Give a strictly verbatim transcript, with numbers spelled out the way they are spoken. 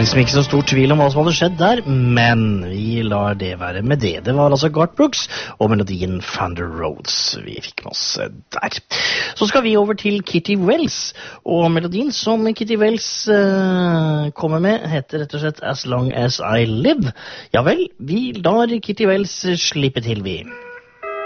liksom ikke så stor tvil om hva som hadde skjedd der, men vi lar det være med det. Det var altså Garth Brooks og melodien Thunder Roads vi fikk med oss der. Så skal vi over til Kitty Wells, og melodien som Kitty Wells uh, kommer med heter rett og slett As Long As I Live. Ja vel, vi lar Kitty Wells slippe til vi.